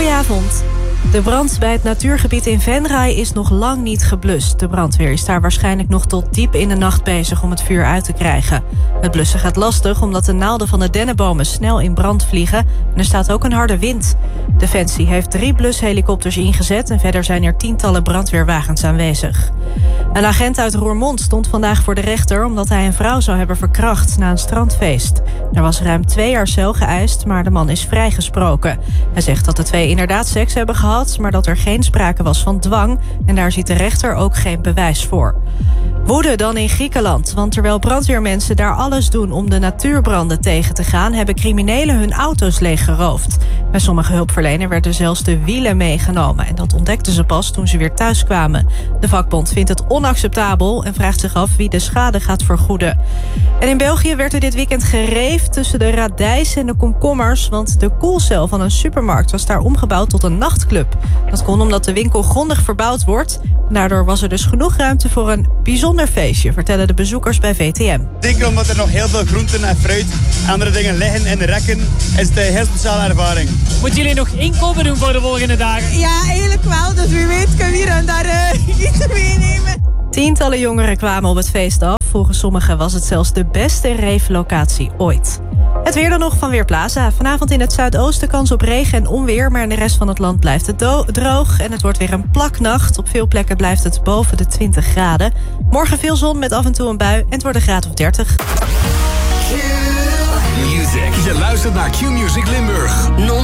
Goedenavond. De brand bij het natuurgebied in Venray is nog lang niet geblust. De brandweer is daar waarschijnlijk nog tot diep in de nacht bezig om het vuur uit te krijgen. Het blussen gaat lastig omdat de naalden van de dennenbomen snel in brand vliegen en er staat ook een harde wind. Defensie heeft 3 blushelikopters ingezet en verder zijn er tientallen brandweerwagens aanwezig. Een agent uit Roermond stond vandaag voor de rechter omdat hij een vrouw zou hebben verkracht na een strandfeest. Er was ruim 2 jaar cel geëist, maar de man is vrijgesproken. Hij zegt dat de 2 inderdaad seks hebben gehad, maar dat er geen sprake was van dwang en daar ziet de rechter ook geen bewijs voor. Woede dan in Griekenland, want terwijl brandweermensen daar alles doen om de natuurbranden tegen te gaan, hebben criminelen hun auto's leeggeroofd. Bij sommige hulpverleners werden zelfs de wielen meegenomen en dat ontdekten ze pas toen ze weer thuis kwamen. De vakbond vindt het onacceptabel en vraagt zich af wie de schade gaat vergoeden. En in België werd er dit weekend gereefd tussen de radijs en de komkommers, want de koelcel van een supermarkt was daar omgebouwd tot een nachtclub. Dat kon omdat de winkel grondig verbouwd wordt. Daardoor was er dus genoeg ruimte voor een bijzonder feestje, vertellen de bezoekers bij VTM. Zeker omdat er nog heel veel groenten en fruit en andere dingen liggen in de rekken, is het een heel speciale ervaring. Moeten jullie nog inkopen doen voor de volgende dagen? Ja, eigenlijk wel. Dus wie weet kunnen we hier en daar iets meenemen. Tientallen jongeren kwamen op het feest af. Volgens sommigen was het zelfs de beste reeflocatie ooit. Het weer dan nog van Weerplaza. Vanavond in het zuidoosten kans op regen en onweer, maar in de rest van het land blijft het droog. En het wordt weer een plaknacht. Op veel plekken blijft het boven de 20 graden. Morgen veel zon met af en toe een bui en het wordt een graad of 30. Q-Music. Je luistert naar Q-Music Limburg.